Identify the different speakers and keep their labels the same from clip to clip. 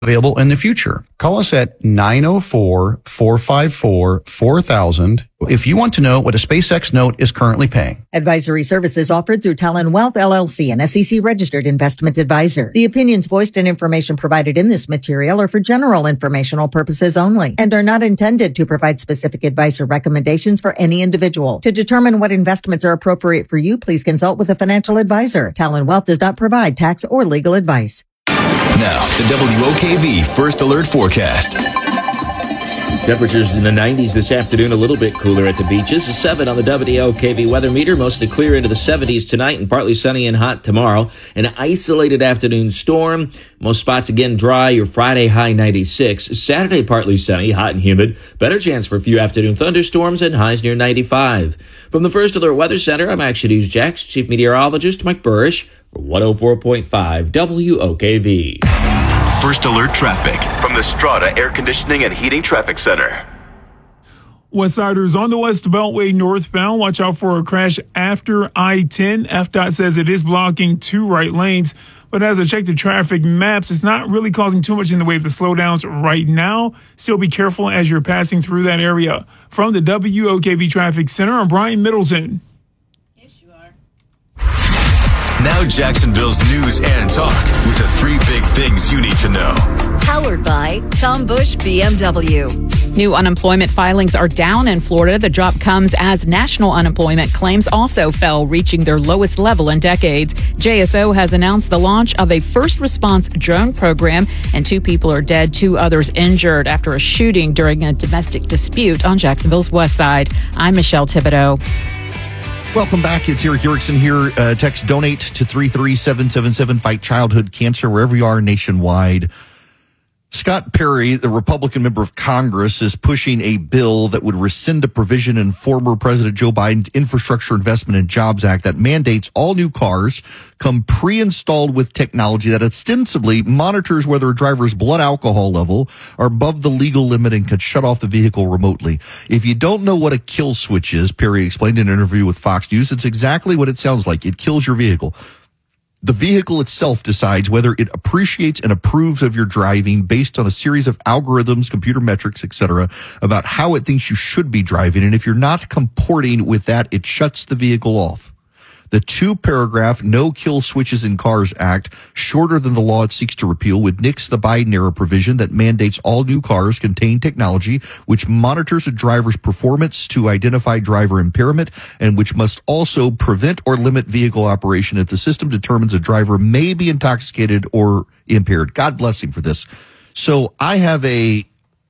Speaker 1: available in the future. Call us at 904-454-4000 if you want to know what a SpaceX note is currently paying.
Speaker 2: Advisory services offered through Talon Wealth LLC, an SEC-registered investment advisor. The opinions voiced and information provided in this material are for general informational purposes only and are not intended to provide specific advice or recommendations for any individual. To determine what investments are appropriate for you, please consult with a financial advisor. Talon Wealth does not provide tax or legal advice.
Speaker 3: Now, the WOKV First Alert Forecast.
Speaker 4: Temperatures in the 90s this afternoon, a little bit cooler at the beaches. A 7 on the WOKV weather meter, mostly clear into the 70s tonight and partly sunny and hot tomorrow. An isolated afternoon storm. Most spots again dry. Your Friday high 96. Saturday partly sunny, hot and humid. Better chance for a few afternoon thunderstorms and highs near 95. From the First Alert Weather Center, I'm Action News Jax Chief Meteorologist Mike Burrish for 104.5 WOKV.
Speaker 3: First Alert Traffic from the Strata Air Conditioning and Heating Traffic Center.
Speaker 5: Westsiders on the West Beltway northbound, watch out for a crash after I-10. FDOT says it is blocking 2 right lanes. But as I check the traffic maps, it's not really causing too much in the way of slowdowns right now. Still be careful as you're passing through that area. From the WOKV Traffic Center, I'm Brian Middleton.
Speaker 3: Now Jacksonville's news and talk with the 3 big things you need to know.
Speaker 6: Powered by Tom Bush BMW.
Speaker 7: New unemployment filings are down in Florida. The drop comes as national unemployment claims also fell, reaching their lowest level in decades. JSO has announced the launch of a first response drone program, and 2 people are dead, 2 others injured after a shooting during a domestic dispute on Jacksonville's west side. I'm Michelle Thibodeau.
Speaker 8: Welcome back. It's Eric Erickson here. Text donate to 33777. Fight childhood cancer wherever you are nationwide. Scott Perry, the Republican member of Congress, is pushing a bill that would rescind a provision in former President Joe Biden's Infrastructure Investment and Jobs Act that mandates all new cars come pre-installed with technology that ostensibly monitors whether a driver's blood alcohol level are above the legal limit and could shut off the vehicle remotely. If you don't know what a kill switch is, Perry explained in an interview with Fox News, it's exactly what it sounds like. It kills your vehicle. The vehicle itself decides whether it appreciates and approves of your driving based on a series of algorithms, computer metrics, etc., about how it thinks you should be driving. And if you're not comporting with that, it shuts the vehicle off. The 2-paragraph No Kill Switches in Cars Act, shorter than the law it seeks to repeal, would nix the Biden-era provision that mandates all new cars contain technology which monitors a driver's performance to identify driver impairment and which must also prevent or limit vehicle operation if the system determines a driver may be intoxicated or impaired. God bless him for this. So I have a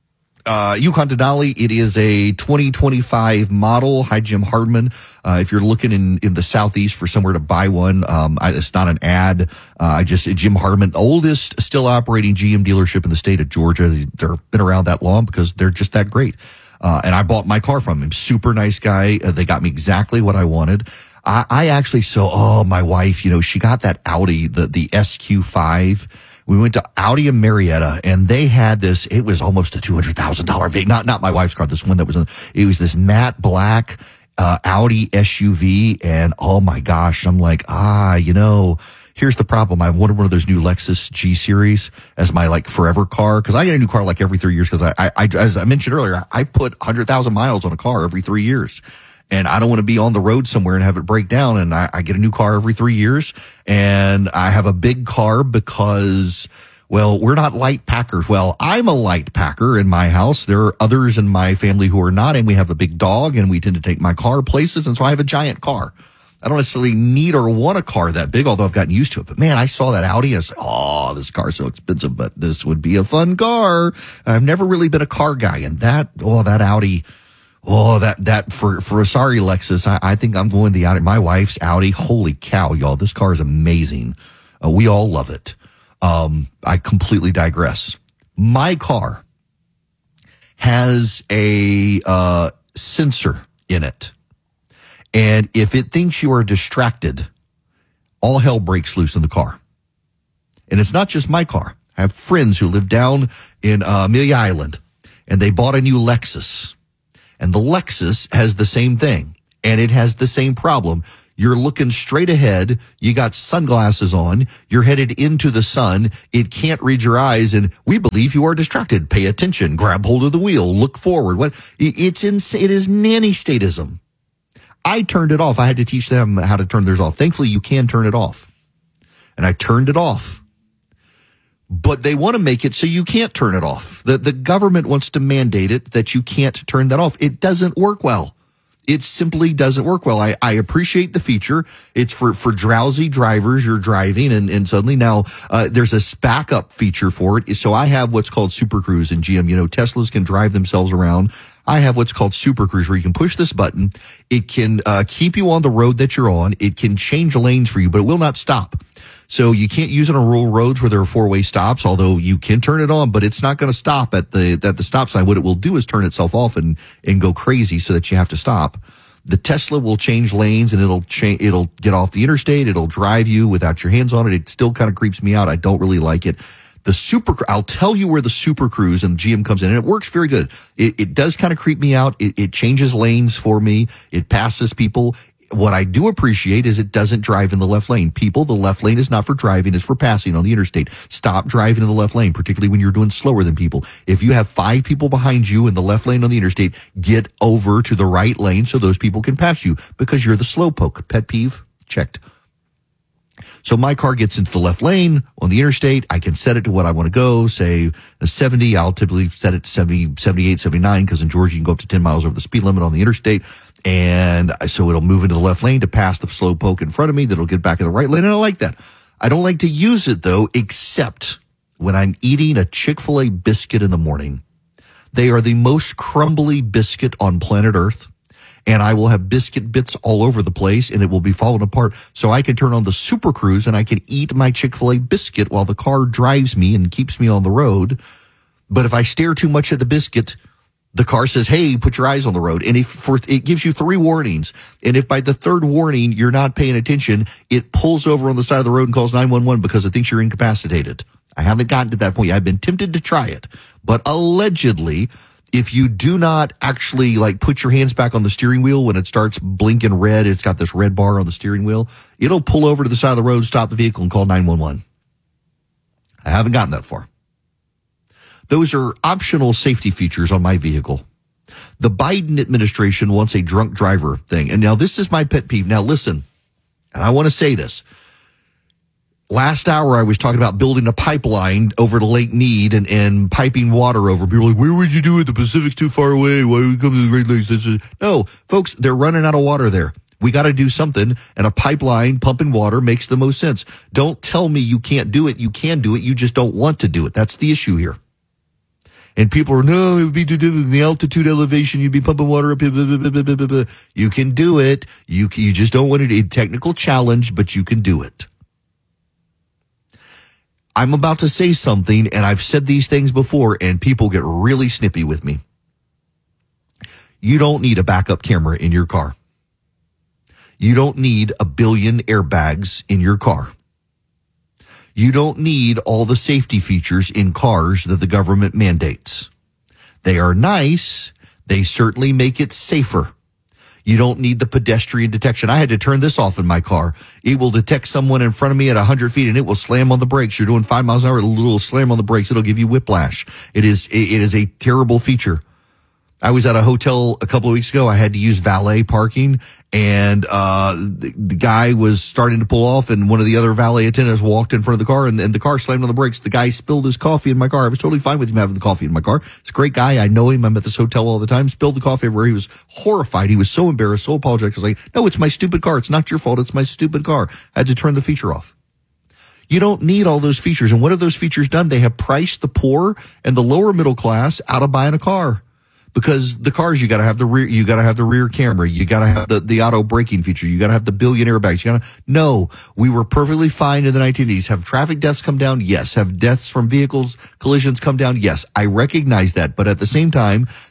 Speaker 8: Yukon Denali. It is a 2025 model. Hi, Jim Hardman. If you're looking in the Southeast for somewhere to buy one, it's not an ad. Jim Hardman, oldest still operating GM dealership in the state of Georgia. They've been around that long because they're just that great. And I bought my car from him. Super nice guy. They got me exactly what I wanted. I actually my wife, she got that Audi, the SQ5. We went to Audi and Marietta, and they had this. It was almost a $200,000 vehicle. Not my wife's car. This one that was. It was this matte black Audi SUV, and oh my gosh, I'm like, here's the problem. I wanted one of those new Lexus G Series as my forever car because I get a new car every 3 years because I as I mentioned earlier, I put 100,000 miles on a car every 3 years. And I don't want to be on the road somewhere and have it break down. And I get a new car every 3 years. And I have a big car because, we're not light packers. Well, I'm a light packer in my house. There are others in my family who are not. And we have a big dog and we tend to take my car places. And so I have a giant car. I don't necessarily need or want a car that big, although I've gotten used to it. But man, I saw that Audi and I was like, this car's so expensive, but this would be a fun car. I've never really been a car guy. And that Audi. Oh, that for a sorry Lexus, I think I'm going the Audi. My wife's Audi. Holy cow, y'all. This car is amazing. We all love it. I completely digress. My car has a sensor in it. And if it thinks you are distracted, all hell breaks loose in the car. And it's not just my car. I have friends who live down in Amelia Island, and they bought a new Lexus. And the Lexus has the same thing, and it has the same problem. You're looking straight ahead. You got sunglasses on. You're headed into the sun. It can't read your eyes, and we believe you are distracted. Pay attention. Grab hold of the wheel. Look forward. What? It is nanny statism. I turned it off. I had to teach them how to turn theirs off. Thankfully, you can turn it off. And I turned it off. But they want to make it so you can't turn it off. The government wants to mandate it that you can't turn that off. It doesn't work well. It simply doesn't work well. I appreciate the feature. It's for drowsy drivers. You're driving and suddenly now, there's a backup feature for it. So I have what's called Super Cruise in GM. You know, Teslas can drive themselves around. I have what's called Super Cruise where you can push this button. It can, keep you on the road that you're on. It can change lanes for you, but it will not stop. So you can't use it on rural roads where there are four-way stops, although you can turn it on, but it's not going to stop at the stop sign. What it will do is turn itself off and go crazy so that you have to stop. The Tesla will change lanes and it'll get off the interstate. It'll drive you without your hands on it. It still kind of creeps me out. I don't really like it. I'll tell you where the Super Cruise and GM comes in, and it works very good. It does kind of creep me out. It changes lanes for me. It passes people. What I do appreciate is it doesn't drive in the left lane. People, the left lane is not for driving, it's for passing on the interstate. Stop driving in the left lane, particularly when you're doing slower than people. If you have 5 people behind you in the left lane on the interstate, get over to the right lane so those people can pass you because you're the slowpoke. Pet peeve? Checked. So my car gets into the left lane on the interstate. I can set it to what I want to go, say 70. I'll typically set it to 70, 78, 79 because in Georgia you can go up to 10 miles over the speed limit on the interstate. And so it'll move into the left lane to pass the slow poke in front of me. That'll get back in the right lane. And I like that. I don't like to use it though, except when I'm eating a Chick-fil-A biscuit in the morning. They are the most crumbly biscuit on planet Earth. And I will have biscuit bits all over the place and it will be falling apart. So I can turn on the Super Cruise and I can eat my Chick-fil-A biscuit while the car drives me and keeps me on the road. But if I stare too much at the biscuit, the car says, hey, put your eyes on the road. And it gives you 3 warnings. And if by the 3rd warning you're not paying attention, it pulls over on the side of the road and calls 911 because it thinks you're incapacitated. I haven't gotten to that point yet. I've been tempted to try it. But allegedly, if you do not actually put your hands back on the steering wheel when it starts blinking red, it's got this red bar on the steering wheel, it'll pull over to the side of the road, stop the vehicle, and call 911. I haven't gotten that far. Those are optional safety features on my vehicle. The Biden administration wants a drunk driver thing. And now this is my pet peeve. Now listen, and I want to say this. Last hour, I was talking about building a pipeline over to Lake Mead and piping water over. People are like, where would you do it? The Pacific's too far away. Why would we come to the Great Lakes? No, folks, they're running out of water there. We got to do something, and a pipeline pumping water makes the most sense. Don't tell me you can't do it. You can do it. You just don't want to do it. That's the issue here. And people are, no, it would be too difficult. The altitude elevation, you'd be pumping water up. Blah, blah, blah, blah, blah, blah. You can do it. You just don't want it. A technical challenge, but you can do it. I'm about to say something, and I've said these things before, and people get really snippy with me. You don't need a backup camera in your car. You don't need 1 billion airbags in your car. You don't need all the safety features in cars that the government mandates. They are nice. They certainly make it safer. You don't need the pedestrian detection. I had to turn this off in my car. It will detect someone in front of me at 100 feet and it will slam on the brakes. You're doing 5 miles an hour, it'll slam on the brakes. It'll give you whiplash. It is a terrible feature. I was at a hotel a couple of weeks ago. I had to use valet parking, and the guy was starting to pull off, and one of the other valet attendants walked in front of the car, and the car slammed on the brakes. The guy spilled his coffee in my car. I was totally fine with him having the coffee in my car. He's a great guy. I know him. I'm at this hotel all the time. Spilled the coffee everywhere. He was horrified. He was so embarrassed, so apologetic. I was like, no, it's my stupid car. It's not your fault. It's my stupid car. I had to turn the feature off. You don't need all those features. And what have those features done? They have priced the poor and the lower middle class out of buying a car. Because the cars, you gotta have the rear camera, you gotta have the auto braking feature, you gotta have the 1 billion airbags, no, we were perfectly fine in the 1980s. Have traffic deaths come down? Yes. Have deaths from vehicles, collisions come down? Yes. I recognize that, but at the same time,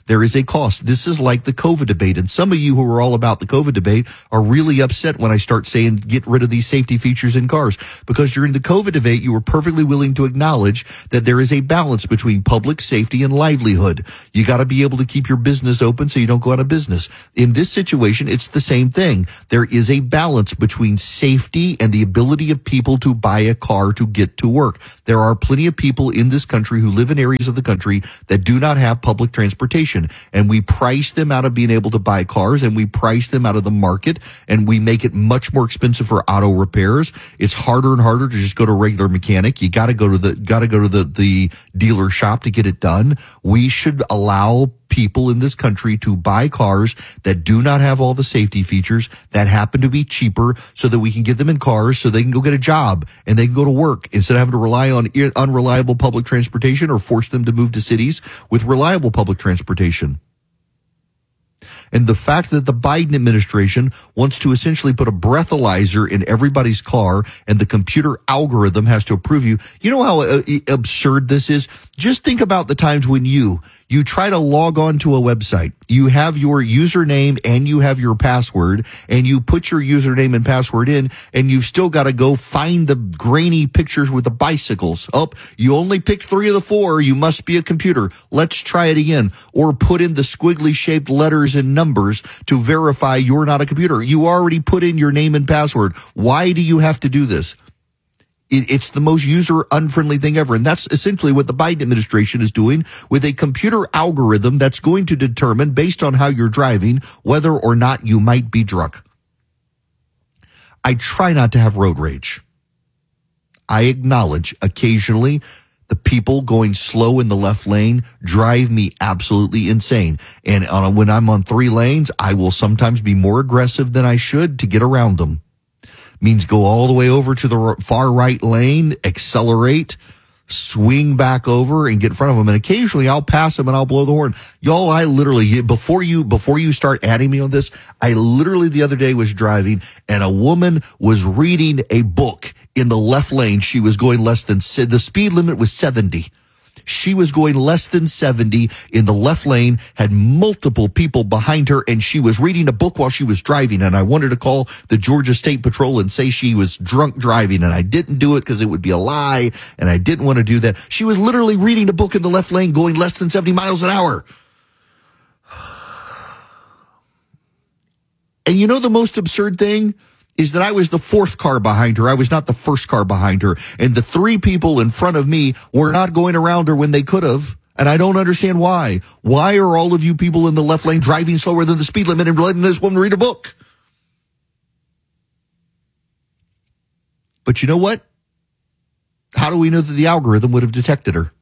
Speaker 8: There is a cost. This is like the COVID debate. And some of you who are all about the COVID debate are really upset when I start saying get rid of these safety features in cars. Because during the COVID debate, you were perfectly willing to acknowledge that there is a balance between public safety and livelihood. You got to be able to keep your business open so you don't go out of business. In this situation, it's the same thing. There is a balance between safety and the ability of people to buy a car to get to work. There are plenty of people in this country who live in areas of the country that do not have public transportation. And we price them out of being able to buy cars, and we price them out of the market, and we make it much more expensive for auto repairs. It's harder and harder to just go to a regular mechanic. You got to go to the dealer shop to get it done. We should allow people in this country to buy cars that do not have all the safety features, that happen to be cheaper, so that we can get them in cars so they can go get a job and they can go to work instead of having to rely on unreliable public transportation or force them to move to cities with reliable public transportation. And the fact that the Biden administration wants to essentially put a breathalyzer in everybody's car and the computer algorithm has to approve you. You know how absurd this is? Just think about the times when you try to log on to a website. You have your username and you have your password, and you put your username and password in, and you've still got to go find the grainy pictures with the bicycles. Oh, you only picked 3 of the 4. You must be a computer. Let's try it again. Or put in the squiggly shaped letters and numbers to verify you're not a computer. You already put in your name and password. Why do you have to do this? It's the most user-unfriendly thing ever. And that's essentially what the Biden administration is doing with a computer algorithm that's going to determine, based on how you're driving, whether or not you might be drunk. I try not to have road rage. I acknowledge occasionally the people going slow in the left lane drive me absolutely insane. And when I'm on 3 lanes, I will sometimes be more aggressive than I should to get around them. Means go all the way over to the far right lane, accelerate, swing back over and get in front of them. And occasionally I'll pass them and I'll blow the horn. Y'all, I literally, before you start adding me on this, I literally the other day was driving and a woman was reading a book in the left lane. She was going less than, the speed limit was 70. She was going less than 70 in the left lane, had multiple people behind her, and she was reading a book while she was driving. And I wanted to call the Georgia State Patrol and say she was drunk driving, and I didn't do it because it would be a lie, and I didn't want to do that. She was literally reading a book in the left lane going less than 70 miles an hour. And you know the most absurd thing is that I was the 4th car behind her. I was not the 1st car behind her. And the 3 people in front of me were not going around her when they could have. And I don't understand why. Why are all of you people in the left lane driving slower than the speed limit and letting this woman read a book? But you know what? How do we know that the algorithm would have detected her?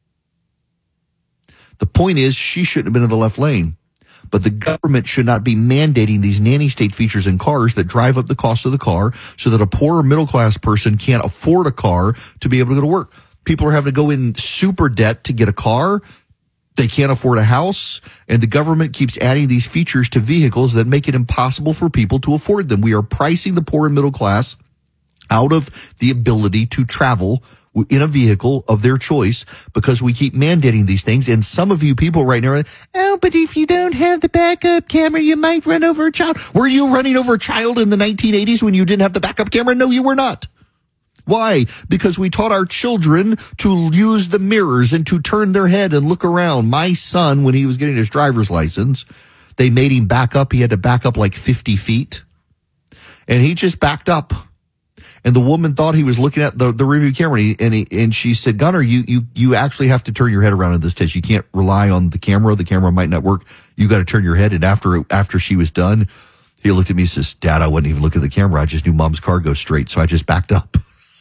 Speaker 8: The point is, she shouldn't have been in the left lane. But the government should not be mandating these nanny state features in cars that drive up the cost of the car so that a poor middle class person can't afford a car to be able to go to work. People are having to go in super debt to get a car. They can't afford a house. And the government keeps adding these features to vehicles that make it impossible for people to afford them. We are pricing the poor and middle class out of the ability to travel in a vehicle of their choice because we keep mandating these things. And some of you people right now are like, oh, but if you don't have the backup camera, you might run over a child. Were you running over a child in the 1980s when you didn't have the backup camera? No, you were not. Why? Because we taught our children to use the mirrors and to turn their head and look around. My son, when he was getting his driver's license, they made him back up. He had to back up like 50 feet. And he just backed up. And the woman thought he was looking at the rearview camera, and she said, Gunner, you actually have to turn your head around in this test. You can't rely on the camera. The camera might not work. You got to turn your head. And after she was done, he looked at me and says, Dad, I wouldn't even look at the camera. I just knew Mom's car goes straight, so I just backed up.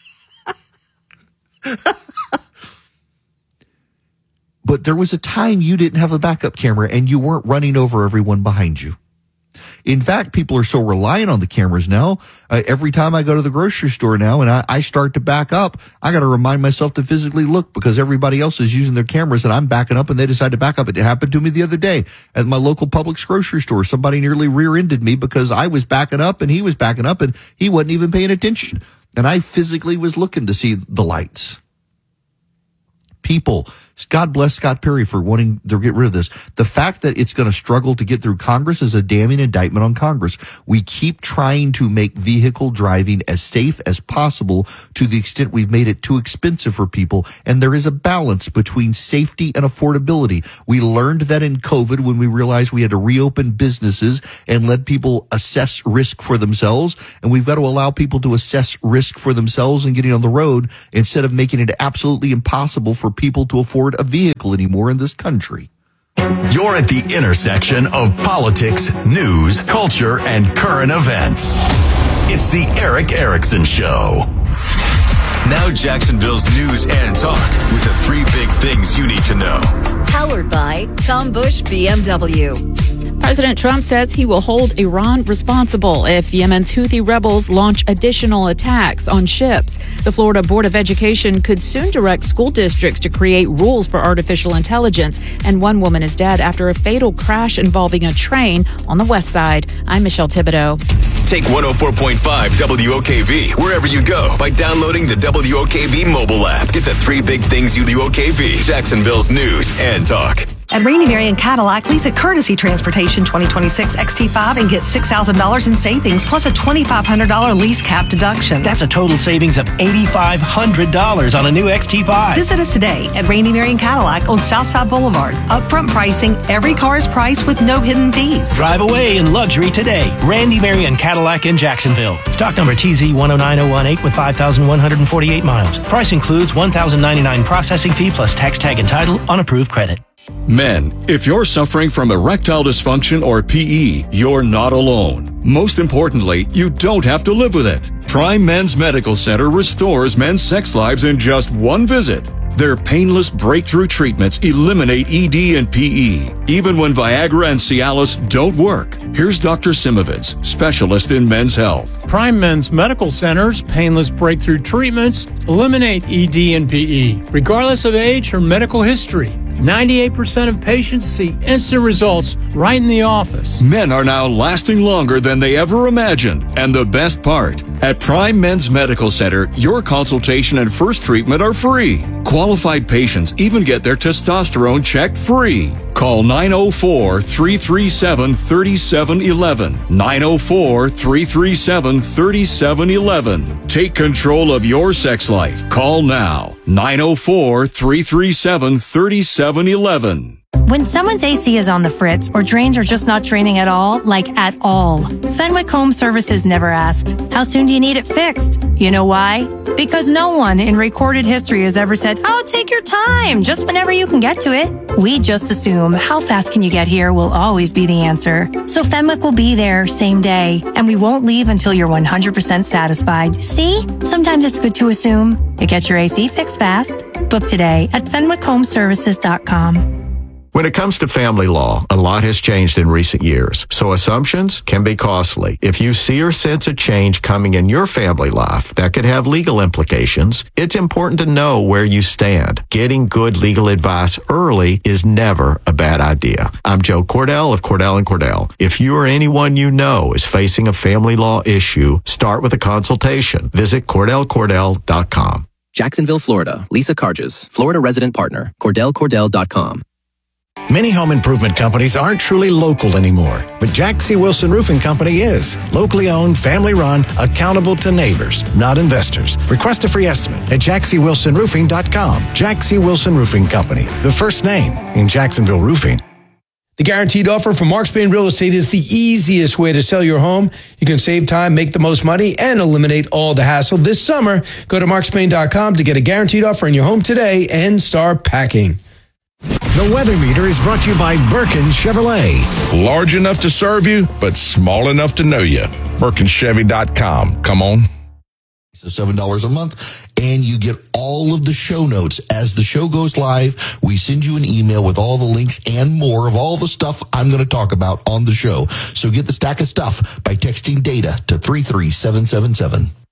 Speaker 8: But there was a time you didn't have a backup camera and you weren't running over everyone behind you. In fact, people are so reliant on the cameras now. Every time I go to the grocery store now and I start to back up, I got to remind myself to physically look because everybody else is using their cameras and I'm backing up and they decide to back up. It happened to me the other day at my local Publix grocery store. Somebody nearly rear-ended me because I was backing up and he was backing up and he wasn't even paying attention. And I physically was looking to see the lights. People God bless Scott Perry for wanting to get rid of this. The fact that it's going to struggle to get through Congress is a damning indictment on Congress. We keep trying to make vehicle driving as safe as possible to the extent we've made it too expensive for people. And there is a balance between safety and affordability. We learned that in COVID when we realized we had to reopen businesses and let people assess risk for themselves. And we've got to allow people to assess risk for themselves and getting on the road instead of making it absolutely impossible for people to afford a vehicle anymore in this country.
Speaker 3: You're at the intersection of politics, news, culture, and current events. It's the Eric Erickson Show. Now Jacksonville's news and talk with the 3 big things you need to know.
Speaker 6: Powered by Tom Bush BMW.
Speaker 7: President Trump says he will hold Iran responsible if Yemen's Houthi rebels launch additional attacks on ships. The Florida Board of Education could soon direct school districts to create rules for artificial intelligence. And one woman is dead after a fatal crash involving a train on the west side. I'm Michelle Thibodeau.
Speaker 3: Take 104.5 WOKV wherever you go by downloading the WOKV mobile app. Get the 3 big things you do WOKV, Jacksonville's news and talk.
Speaker 9: At Randy Marion Cadillac, lease a Courtesy Transportation 2026 XT5 and get $6,000 in savings plus a $2,500 lease cap deduction.
Speaker 10: That's a total savings of $8,500 on a new XT5.
Speaker 9: Visit us today at Randy Marion Cadillac on Southside Boulevard. Upfront pricing, every car is priced with no hidden fees.
Speaker 10: Drive away in luxury today. Randy Marion Cadillac in Jacksonville. Stock number TZ109018 with 5,148 miles. Price includes $1,099 processing fee plus tax tag and title on approved credit.
Speaker 11: Men, if you're suffering from erectile dysfunction or PE, you're not alone. Most importantly, you don't have to live with it. Prime Men's Medical Center restores men's sex lives in just one visit. Their painless breakthrough treatments eliminate ED and PE, even when Viagra and Cialis don't work. Here's Dr. Simovitz, specialist in men's health.
Speaker 12: Prime Men's Medical Center's painless breakthrough treatments eliminate ED and PE, regardless of age or medical history. 98% of patients see instant results right in the office.
Speaker 11: Men are now lasting longer than they ever imagined. And the best part, at Prime Men's Medical Center, your consultation and first treatment are free. Qualified patients even get their testosterone checked free. Call 904-337-3711. 904-337-3711. Take control of your sex life. Call now. 904-337-3711.
Speaker 13: When someone's AC is on the fritz or drains are just not draining at all, like at all, Fenwick Home Services never asks, how soon do you need it fixed? You know why? Because no one in recorded history has ever said, oh, take your time, just whenever you can get to it. We just assume how fast can you get here will always be the answer. So Fenwick will be there same day, and we won't leave until you're 100% satisfied. See? Sometimes it's good to assume. It gets your AC fixed fast. Book today at FenwickHomeservices.com.
Speaker 14: When it comes to family law, a lot has changed in recent years, so assumptions can be costly. If you see or sense a change coming in your family life that could have legal implications, it's important to know where you stand. Getting good legal advice early is never a bad idea. I'm Joe Cordell of Cordell & Cordell. If you or anyone you know is facing a family law issue, start with a consultation. Visit CordellCordell.com.
Speaker 15: Jacksonville, Florida. Lisa Carges, Florida resident partner. CordellCordell.com.
Speaker 16: Many home improvement companies aren't truly local anymore, but Jack C. Wilson Roofing Company is. Locally owned, family run, accountable to neighbors, not investors. Request a free estimate at JackCWilsonRoofing.com. Jack C. Wilson Roofing Company, the first name in Jacksonville roofing.
Speaker 17: The guaranteed offer from Mark Spain Real Estate is the easiest way to sell your home. You can save time, make the most money, and eliminate all the hassle. This summer, go to markspain.com to get a guaranteed offer in your home today and start packing.
Speaker 16: The Weather Meter is brought to you by Birkin Chevrolet.
Speaker 18: Large enough to serve you, but small enough to know you. BirkinChevy.com. Come on.
Speaker 8: So $7 a month, and you get all of the show notes. As the show goes live, we send you an email with all the links and more of all the stuff I'm going to talk about on the show. So get the stack of stuff by texting DATA to 33777.